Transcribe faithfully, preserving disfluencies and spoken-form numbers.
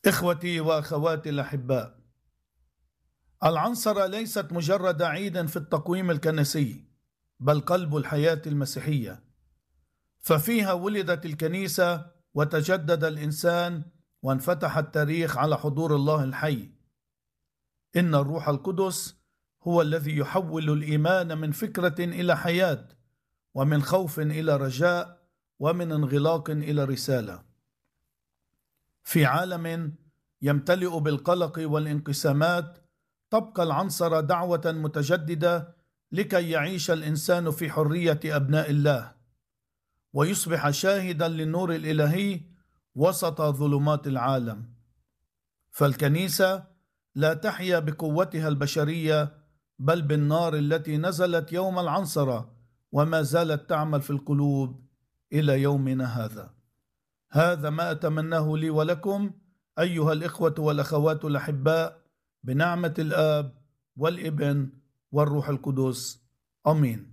إخوتي وأخواتي الأحباء، العنصرة ليست مجرد عيد في التقويم الكنسي، بل قلب الحياة المسيحية، ففيها ولدت الكنيسة وتجدد الإنسان وانفتح التاريخ على حضور الله الحي. إن الروح القدس هو الذي يحول الإيمان من فكرة إلى حياة، ومن خوف إلى رجاء، ومن انغلاق إلى رسالة. في عالم يمتلئ بالقلق والانقسامات، تبقى العنصرة دعوة متجددة لكي يعيش الإنسان في حرية أبناء الله، ويصبح شاهدا للنور الإلهي وسط ظلمات العالم. فالكنيسة لا تحيا بقوتها البشرية، بل بالنار التي نزلت يوم العنصرة وما زالت تعمل في القلوب إلى يومنا هذا. هذا ما أتمناه لي ولكم أيها الإخوة والأخوات الأحباء، بنعمة الآب والابن والروح القدس. آمين.